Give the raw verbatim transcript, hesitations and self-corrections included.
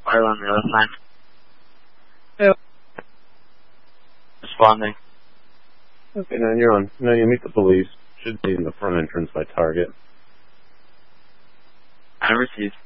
Fire on the other line. Yeah. Responding. Okay, nine, you're on. No, you meet the police. Should be in the front entrance by Target. I received.